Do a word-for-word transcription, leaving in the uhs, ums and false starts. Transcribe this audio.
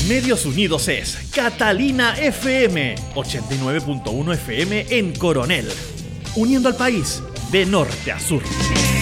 Medios Unidos es Catalina F M, ochenta y nueve punto uno F M en Coronel, uniendo al país de norte a sur.